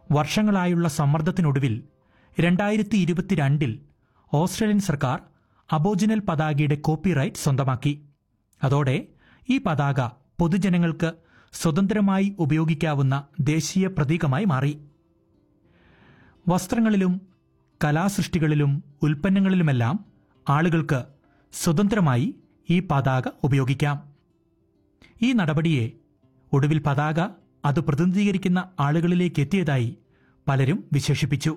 വർഷങ്ങളായുള്ള സമ്മർദ്ദത്തിനൊടുവിൽ 2022 Australian സർക്കാർ aboriginal പതാകയുടെ copyright സ്വന്തമാക്കി. അതോടെ ഈ പതാക പൊതുജനങ്ങൾക്ക് സ്വതന്ത്രമായി ഉപയോഗിക്കാവുന്ന ദേശീയ പ്രതീകമായി മാറി. വസ്ത്രങ്ങളിലും കലാസൃഷ്ടികളിലും ഉൽപ്പന്നങ്ങളിലുമെല്ലാം ആളുകൾക്ക് സ്വതന്ത്രമായി ഈ പതാക ഉപയോഗിക്കാം. ഈ നടപടിയെ ഒടുവിൽ പതാക അത് പ്രതിനിധീകരിക്കുന്ന ആളുകളിലേക്ക് എത്തിയതായി പലരും വിശേഷിപ്പിച്ചു.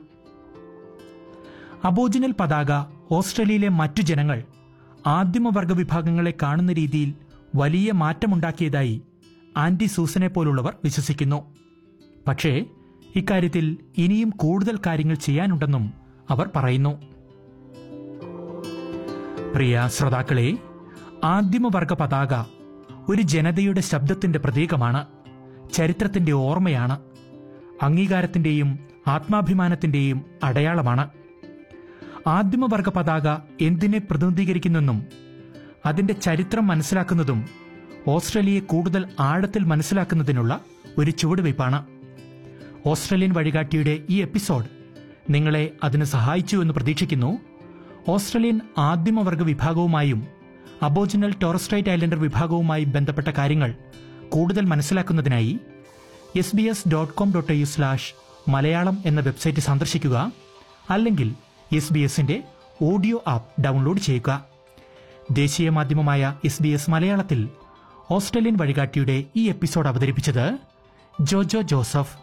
അബോജിനൽ പതാക ഓസ്ട്രേലിയയിലെ മറ്റു ജനങ്ങൾ ആദിമവർഗ വിഭാഗങ്ങളെ കാണുന്ന രീതിയിൽ വലിയ മാറ്റമുണ്ടാക്കിയതായി ആന്റി സൂസനെ പോലുള്ളവർ വിശ്വസിക്കുന്നു. പക്ഷേ ഇക്കാര്യത്തിൽ ഇനിയും കൂടുതൽ കാര്യങ്ങൾ ചെയ്യാനുണ്ടെന്നും അവർ പറയുന്നു. പ്രിയ ശ്രോതാക്കളെ, ആദിമവർഗ പതാക ഒരു ജനതയുടെ ശബ്ദത്തിന്റെ പ്രതീകമാണ്, ചരിത്രത്തിന്റെ ഓർമ്മയാണ്, അംഗീകാരത്തിന്റെയും ആത്മാഭിമാനത്തിന്റെയും അടയാളമാണ്. ആദിമവർഗ പതാക എന്തിനെ പ്രതിനിധീകരിക്കുന്നെന്നും അതിന്റെ ചരിത്രം മനസ്സിലാക്കുന്നതും ഓസ്ട്രേലിയയെ കൂടുതൽ ആഴത്തിൽ മനസ്സിലാക്കുന്നതിനുള്ള ഒരു ചുവടുവയ്പ്പാണ്. ഓസ്ട്രേലിയൻ വഴികാട്ടിയുടെ ഈ എപ്പിസോഡ് നിങ്ങളെ അതിന് സഹായിച്ചു എന്ന് പ്രതീക്ഷിക്കുന്നു. Australian ആദിമവർഗ വിഭാഗവുമായും aboriginal Taurus straight islander വിഭാഗവുമായും ബന്ധപ്പെട്ട കാര്യങ്ങൾ കൂടുതൽ മനസ്സിലാക്കുന്നതിനായി sbs.com.au/മലയാളം എന്ന വെബ്സൈറ്റ് സന്ദർശിക്കുക. അല്ലെങ്കിൽ SBS-ന്റെ ഓഡിയോ ആപ്പ് ഡൗൺലോഡ് ചെയ്യുക. ദേശീയ മാധ്യമമായ SBS മലയാളത്തിൽ ഓസ്ട്രേലിയൻ വഴികാട്ടിയുടെ ഈ എപ്പിസോഡ് അവതരിപ്പിച്ചത് ജോജോ ജോസഫ്.